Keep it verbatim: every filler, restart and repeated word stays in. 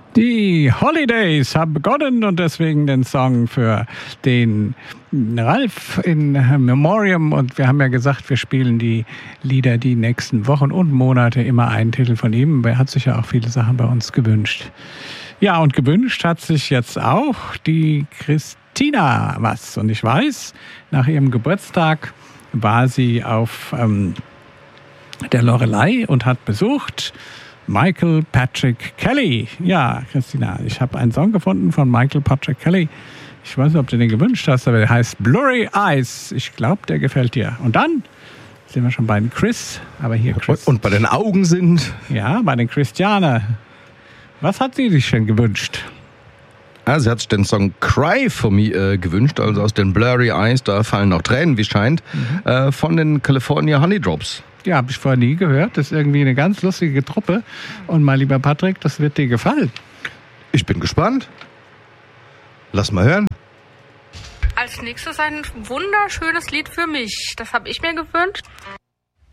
Die Holidays haben begonnen und deswegen den Song für den Ralf in Memoriam. Und wir haben ja gesagt, wir spielen die Lieder die nächsten Wochen und Monate immer einen Titel von ihm. Er hat sich ja auch viele Sachen bei uns gewünscht. Ja, und gewünscht hat sich jetzt auch die Christina was. Und ich weiß, nach ihrem Geburtstag war sie auf ähm, der Loreley und hat besucht Michael Patrick Kelly. Ja, Christina, ich habe einen Song gefunden von Michael Patrick Kelly. Ich weiß nicht, ob du den gewünscht hast, aber der heißt Blurry Eyes. Ich glaube, der gefällt dir. Und dann sind wir schon bei den Chris. Aber hier Chris. Und bei den Augen sind? Ja, bei den Christiane. Was hat sie sich denn gewünscht? Ah, sie hat sich den Song Cry for Me äh, gewünscht, also aus den Blurry Eyes, da fallen noch Tränen, wie scheint, mhm. äh, von den California Honey Drops. Ja, habe ich vorher nie gehört. Das ist irgendwie eine ganz lustige Truppe. Und mein lieber Patrick, das wird dir gefallen. Ich bin gespannt. Lass mal hören. Als nächstes ein wunderschönes Lied für mich. Das habe ich mir gewünscht.